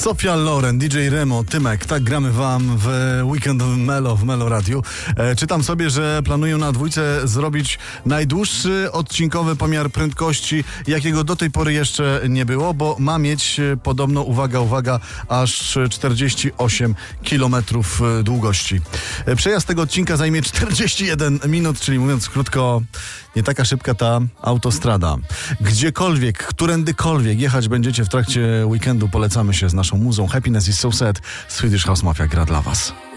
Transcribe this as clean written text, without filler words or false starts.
Sofia Loren, DJ Remo, Tymek, tak gramy wam w Weekend w Melo Radiu. Czytam sobie, że planują na dwójce zrobić najdłuższy odcinkowy pomiar prędkości, jakiego do tej pory jeszcze nie było, bo ma mieć podobno, uwaga, aż 48 km długości. Przejazd tego odcinka zajmie 41 minut, czyli mówiąc krótko, nie taka szybka ta autostrada. Gdziekolwiek, którędykolwiek jechać będziecie w trakcie weekendu, polecamy się z naszą muzą. Happiness is so sad. Swedish House Mafia gra dla was.